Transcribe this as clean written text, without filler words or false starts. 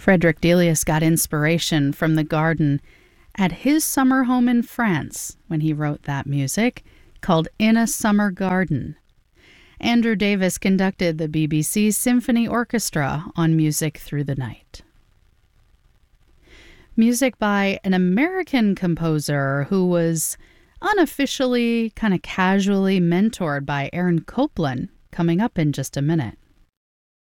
Frederick Delius got inspiration from the garden at his summer home in France when he wrote that music, called In a Summer Garden. Andrew Davis conducted the BBC Symphony Orchestra on Music Through the Night. Music by an American composer who was unofficially, kind of casually mentored by Aaron Copland, coming up in just a minute.